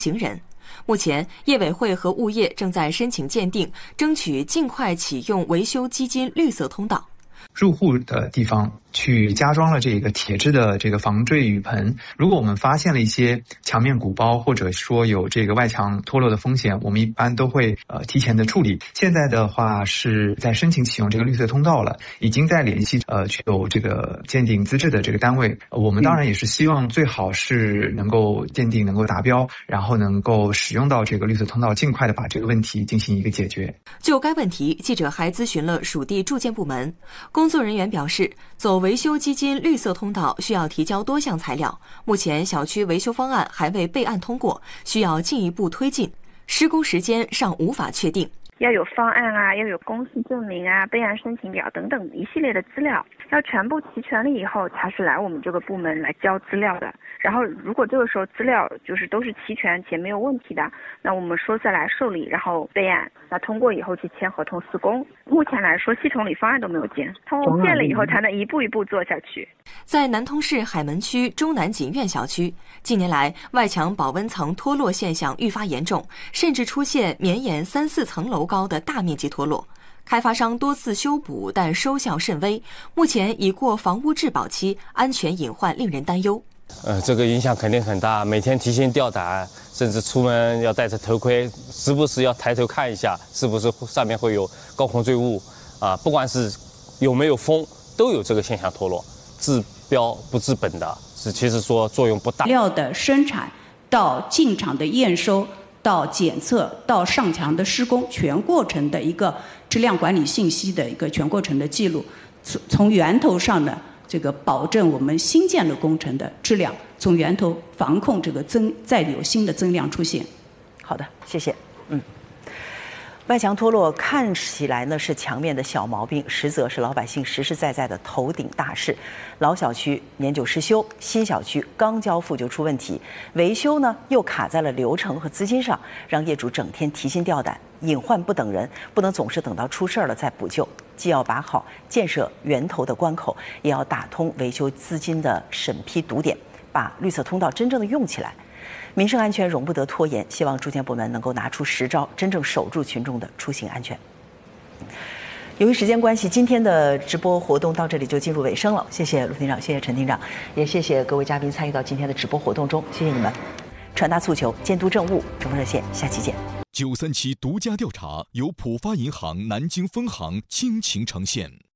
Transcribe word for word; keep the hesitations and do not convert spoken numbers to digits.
行人。目前，业委会和物业正在申请鉴定，争取尽快启用维修基金绿色通道。 入户的地方去加装了这个铁质的这个防坠雨棚。如果我们发现了一些墙面鼓包，或者说有这个外墙脱落的风险，我们一般都会呃提前的处理。现在的话是在申请启用这个绿色通道了，已经在联系呃具有这个鉴定资质的这个单位。我们当然也是希望最好是能够鉴定能够达标，然后能够使用到这个绿色通道，尽快的把这个问题进行一个解决。 就该问题，记者还咨询了属地住建部门。工作人员表示，走维修基金绿色通道需要提交多项材料，目前小区维修方案还未备案通过，需要进一步推进，施工时间尚无法确定。 要有方案啊，要有公示证明啊，备案申请表等等一系列的资料，要全部齐全了以后才是来我们这个部门来交资料的。然后如果这个时候资料就是都是齐全且没有问题的，那我们说下来受理，然后备案，那通过以后去签合同施工。目前来说系统里方案都没有建，通过建了以后才能一步一步做下去。 在南通市海门区中南锦苑小区，近年来外墙保温层脱落现象愈发严重，甚至出现绵延三四层楼高的大面积脱落。开发商多次修补，但收效甚微，目前已过房屋质保期，安全隐患令人担忧。 呃，这个影响肯定很大，每天提心吊胆，甚至出门要戴着头盔，时不时要抬头看一下，是不是上面会有高空坠物啊？不管是有没有风，都有这个现象脱落。治标不治本的，是其实说作用不大。 料的生产到进场的验收，到检测，到上墙的施工，全过程的一个质量管理信息的一个全过程的记录，从从源头上呢，这个保证我们新建的工程的质量，从源头防控这个增再有新的增量出现。 好的，谢谢。嗯。外墙脱落看起来呢是墙面的小毛病，实则是老百姓实实在在的头顶大事。老小区年久失修，新小区刚交付就出问题，维修呢又卡在了流程和资金上，让业主整天提心吊胆，隐患不等人，不能总是等到出事了再补救，既要把好建设源头的关口，也要打通维修资金的审批堵点，把绿色通道真正的用起来。民生安全容不得拖延，希望住建部门能够拿出实招，真正守住群众的出行安全。由于时间关系，今天的直播活动到这里就进入尾声了。谢谢陆厅长，谢谢陈厅长，也谢谢各位嘉宾参与到今天的直播活动中，谢谢你们。传达诉求，监督政务，中风热线，下期见。 九三七独家调查由浦发银行南京分行倾情呈现。